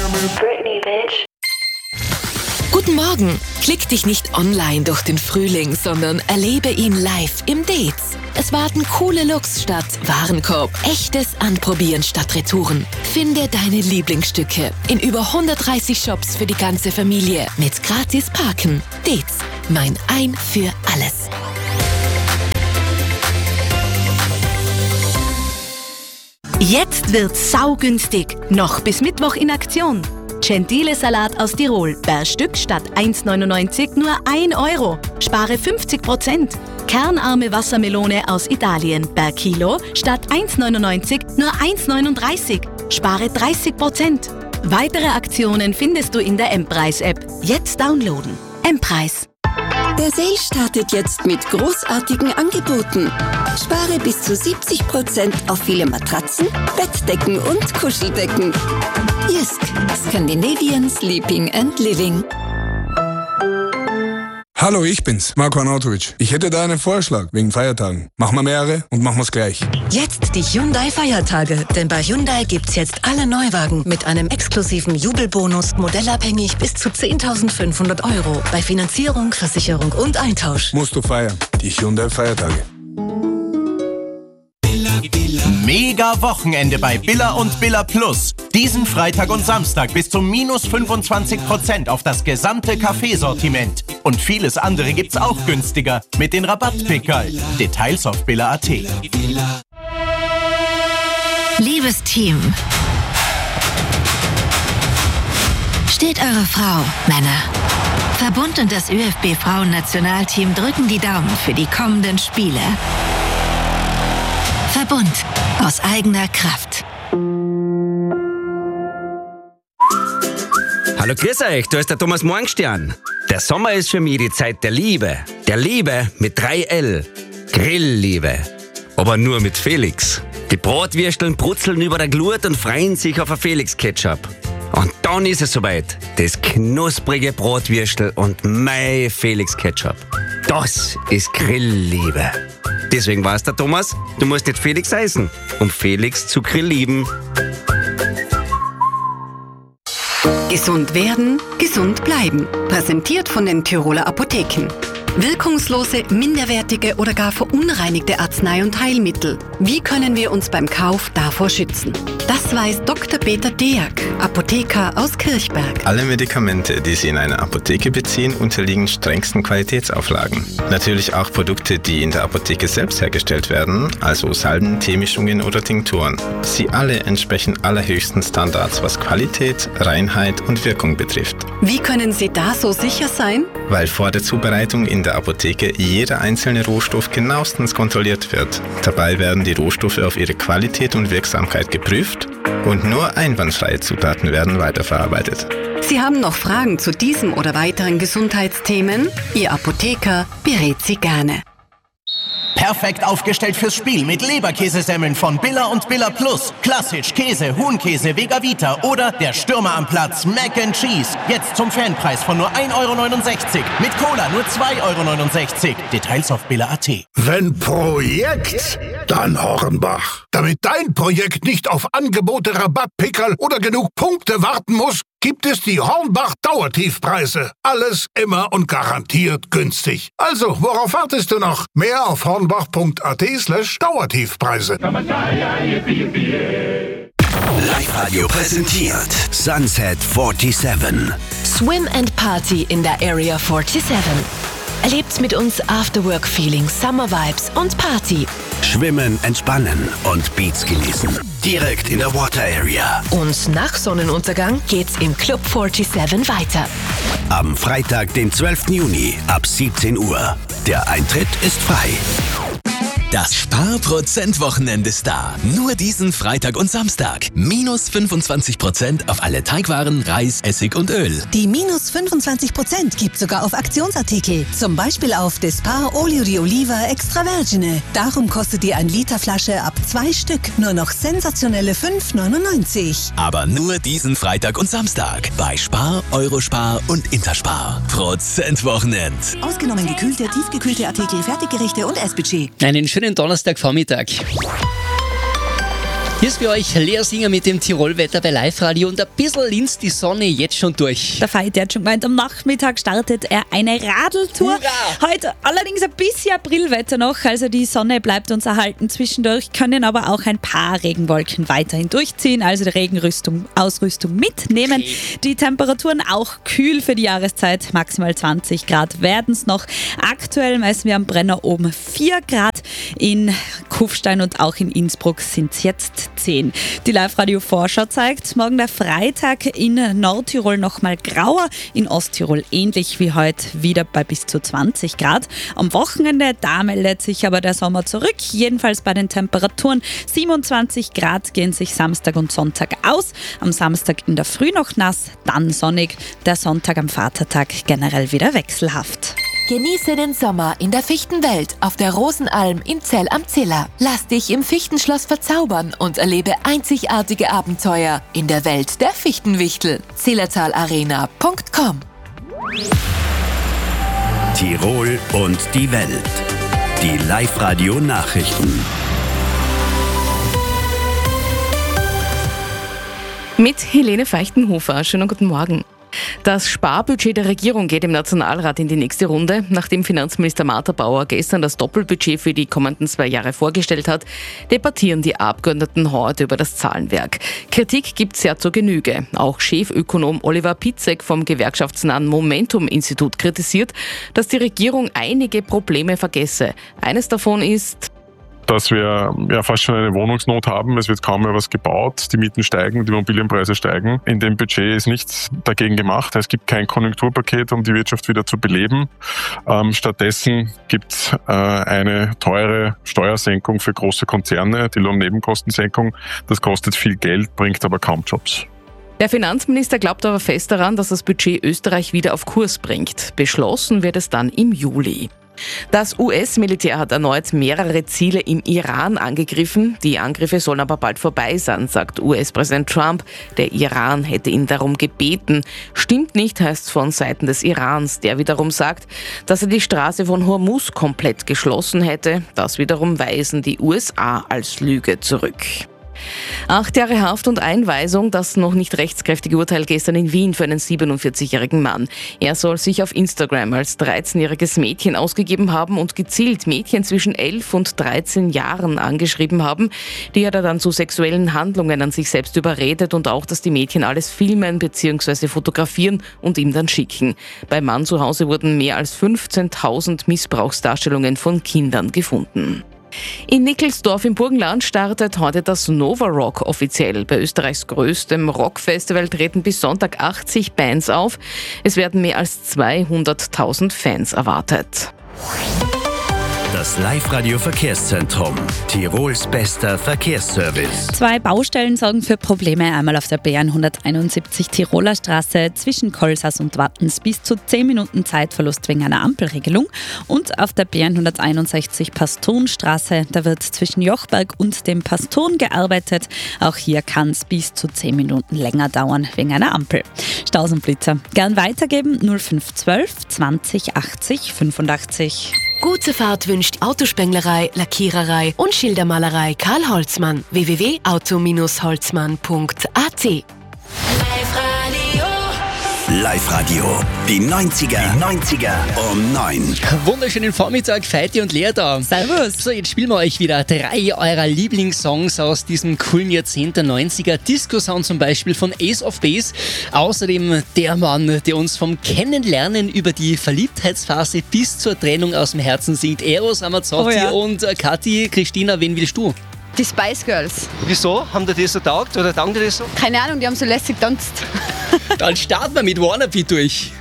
Britney, bitch. Guten Morgen! Klick dich nicht online durch den Frühling, sondern erlebe ihn live im Dates. Es warten coole Looks statt Warenkorb, echtes Anprobieren statt Retouren. Finde deine Lieblingsstücke in über 130 Shops für die ganze Familie mit gratis Parken. Dates, mein Ein für alles. Jetzt wird's saugünstig. Noch bis Mittwoch in Aktion. Gentile Salat aus Tirol. Per Stück statt 1,99 nur 1 Euro. Spare 50%. Kernarme Wassermelone aus Italien. Per Kilo statt 1,99 nur 1,39. Spare 30%. Weitere Aktionen findest du in der M-Preis-App. Jetzt downloaden. M-Preis. Der Sale startet jetzt mit großartigen Angeboten. Spare bis zu 70% auf viele Matratzen, Bettdecken und Kuscheldecken. Jysk, Scandinavian Sleeping and Living. Hallo, ich bin's, Marko Arnautovic. Ich hätte da einen Vorschlag wegen Feiertagen. Machen wir mehrere und machen wir's gleich. Jetzt die Hyundai-Feiertage. Denn bei Hyundai gibt's jetzt alle Neuwagen mit einem exklusiven Jubelbonus, modellabhängig bis zu 10.500 Euro. Bei Finanzierung, Versicherung und Eintausch. Musst du feiern. Die Hyundai-Feiertage. Mega Wochenende bei Billa und Billa Plus. Diesen Freitag und Samstag bis zu minus 25% auf das gesamte Kaffeesortiment. Und vieles andere gibt's auch günstiger mit den Rabattpickerl. Details auf billa.at. Liebes Team, steht eure Frau, Männer. Verbund und das ÖFB-Frauen-Nationalteam drücken die Daumen für die kommenden Spiele. Verbund aus eigener Kraft. Hallo, grüß euch, da ist der Thomas Morgenstern. Der Sommer ist für mich die Zeit der Liebe. Der Liebe mit 3L. Grillliebe. Aber nur mit Felix. Die Bratwürsteln brutzeln über der Glut und freuen sich auf ein Felix-Ketchup. Und dann ist es soweit. Das knusprige Bratwürstel und mein Felix-Ketchup. Das ist Grillliebe. Deswegen weiß der Thomas, du musst nicht Felix heißen, um Felix zu grillieben. Gesund werden, gesund bleiben. Präsentiert von den Tiroler Apotheken. Wirkungslose, minderwertige oder gar verunreinigte Arznei- und Heilmittel. Wie können wir uns beim Kauf davor schützen? Das weiß Dr. Peter Deak, Apotheker aus Kirchberg. Alle Medikamente, die Sie in einer Apotheke beziehen, unterliegen strengsten Qualitätsauflagen. Natürlich auch Produkte, die in der Apotheke selbst hergestellt werden, also Salben, Teemischungen oder Tinkturen. Sie alle entsprechen allerhöchsten Standards, was Qualität, Reinheit und Wirkung betrifft. Wie können Sie da so sicher sein? Weil vor der Zubereitung in der Apotheke jeder einzelne Rohstoff genauestens kontrolliert wird. Dabei werden die Rohstoffe auf ihre Qualität und Wirksamkeit geprüft und nur einwandfreie Zutaten werden weiterverarbeitet. Sie haben noch Fragen zu diesem oder weiteren Gesundheitsthemen? Ihr Apotheker berät Sie gerne. Perfekt aufgestellt fürs Spiel mit Leberkäsesemmeln von Billa und Billa Plus. Klassisch, Käse, Huhnkäse, Vega-Vita oder der Stürmer am Platz Mac and Cheese. Jetzt zum Fanpreis von nur 1,69 Euro. Mit Cola nur 2,69 Euro. Details auf billa.at. Wenn Projekt, dann Hornbach. Damit dein Projekt nicht auf Angebote, Rabattpickerl oder genug Punkte warten muss, gibt es die Hornbach Dauertiefpreise. Alles immer und garantiert günstig. Also, worauf wartest du noch? Mehr auf hornbach.at/Dauertiefpreise. Live-Radio präsentiert Sunset 47. Swim and Party in der Area 47. Erlebt mit uns Afterwork-Feeling, Summer-Vibes und Party. Schwimmen, entspannen und Beats genießen. Direkt in der Water Area. Und nach Sonnenuntergang geht's im Club 47 weiter. Am Freitag, den 12. Juni ab 17 Uhr. Der Eintritt ist frei. Das Sparprozent-Wochenende ist da. Nur diesen Freitag und Samstag. Minus 25% auf alle Teigwaren, Reis, Essig und Öl. Die minus 25% gibt sogar auf Aktionsartikel. Zum Beispiel auf Dispar Olio di Oliva Extra Vergine. Darum kostet dir 1 Liter Flasche ab 2 Stück nur noch sensationelle 5,99. Aber nur diesen Freitag und Samstag. Bei Spar, Eurospar und Interspar. Prozentwochenend. Ausgenommen gekühlte, tiefgekühlte Artikel, Fertiggerichte und Essbudget. Einen schönen Donnerstagvormittag. Hier ist für euch Lea Singer mit dem Tirolwetter bei Live-Radio und ein bisschen linst die Sonne jetzt schon durch. Der Veit hat schon gemeint, am Nachmittag startet er eine Radeltour. Hurra! Heute allerdings ein bisschen Aprilwetter noch, also die Sonne bleibt uns erhalten. Zwischendurch können aber auch ein paar Regenwolken weiterhin durchziehen, also die Ausrüstung mitnehmen. Okay. Die Temperaturen auch kühl für die Jahreszeit, maximal 20 Grad werden es noch. Aktuell messen wir am Brenner oben 4 Grad, in Kufstein und auch in Innsbruck sind es jetzt 10. Die Live-Radio-Vorschau zeigt, morgen der Freitag in Nordtirol nochmal grauer, in Osttirol ähnlich wie heute wieder bei bis zu 20 Grad. Am Wochenende, da meldet sich aber der Sommer zurück, jedenfalls bei den Temperaturen. 27 Grad gehen sich Samstag und Sonntag aus. Am Samstag in der Früh noch nass, dann sonnig. Der Sonntag am Vatertag generell wieder wechselhaft. Genieße den Sommer in der Fichtenwelt auf der Rosenalm in Zell am Ziller. Lass dich im Fichtenschloss verzaubern und erlebe einzigartige Abenteuer in der Welt der Fichtenwichtel. zillertalarena.com. Tirol und die Welt. Die Live-Radio-Nachrichten. Mit Helene Feichtenhofer. Schönen guten Morgen. Das Sparbudget der Regierung geht im Nationalrat in die nächste Runde. Nachdem Finanzminister Martha Bauer gestern das Doppelbudget für die kommenden 2 Jahre vorgestellt hat, debattieren die Abgeordneten heute über das Zahlenwerk. Kritik gibt's ja zur Genüge. Auch Chefökonom Oliver Pitzek vom gewerkschaftsnahen Momentum-Institut kritisiert, dass die Regierung einige Probleme vergesse. Eines davon ist, dass wir ja fast schon eine Wohnungsnot haben. Es wird kaum mehr was gebaut. Die Mieten steigen, die Immobilienpreise steigen. In dem Budget ist nichts dagegen gemacht. Es gibt kein Konjunkturpaket, um die Wirtschaft wieder zu beleben. Stattdessen gibt es eine teure Steuersenkung für große Konzerne, die Lohnnebenkostensenkung. Das kostet viel Geld, bringt aber kaum Jobs. Der Finanzminister glaubt aber fest daran, dass das Budget Österreich wieder auf Kurs bringt. Beschlossen wird es dann im Juli. Das US-Militär hat erneut mehrere Ziele im Iran angegriffen. Die Angriffe sollen aber bald vorbei sein, sagt US-Präsident Trump. Der Iran hätte ihn darum gebeten. Stimmt nicht, heißt es von Seiten des Irans. Der wiederum sagt, dass er die Straße von Hormuz komplett geschlossen hätte. Das wiederum weisen die USA als Lüge zurück. 8 Jahre Haft und Einweisung, das noch nicht rechtskräftige Urteil gestern in Wien für einen 47-jährigen Mann. Er soll sich auf Instagram als 13-jähriges Mädchen ausgegeben haben und gezielt Mädchen zwischen 11 und 13 Jahren angeschrieben haben. Die hat er dann zu sexuellen Handlungen an sich selbst überredet und auch, dass die Mädchen alles filmen bzw. fotografieren und ihm dann schicken. Beim Mann zu Hause wurden mehr als 15.000 Missbrauchsdarstellungen von Kindern gefunden. In Nickelsdorf im Burgenland startet heute das Nova Rock offiziell. Bei Österreichs größtem Rockfestival treten bis Sonntag 80 Bands auf. Es werden mehr als 200.000 Fans erwartet. Das Live-Radio-Verkehrszentrum. Tirols bester Verkehrsservice. 2 Baustellen sorgen für Probleme. Einmal auf der B171 Tiroler Straße zwischen Kolsas und Wattens bis zu 10 Minuten Zeitverlust wegen einer Ampelregelung. Und auf der B161 Pastonstraße, da wird zwischen Jochberg und dem Paston gearbeitet. Auch hier kann es bis zu 10 Minuten länger dauern wegen einer Ampel. Staus und Blitzer. Gern weitergeben 0512 20 80 85. Gute Fahrt wünscht Autospenglerei, Lackiererei und Schildermalerei Karl Holzmann. www.auto-holzmann.at. Live-Radio. Die 90er um 9. Wunderschönen Vormittag, Feiti und Lea da. Servus. So, jetzt spielen wir euch wieder 3 eurer Lieblingssongs aus diesem coolen Jahrzehnt der 90er. Disco-Sound zum Beispiel von Ace of Base. Außerdem der Mann, der uns vom Kennenlernen über die Verliebtheitsphase bis zur Trennung aus dem Herzen singt. Eros Ramazzotti und Kathi. Christina, wen willst du? Die Spice Girls. Wieso? Haben dir das so taugt oder taugen dir das so? Keine Ahnung, die haben so lässig getanzt. Dann starten wir mit Wannabe durch.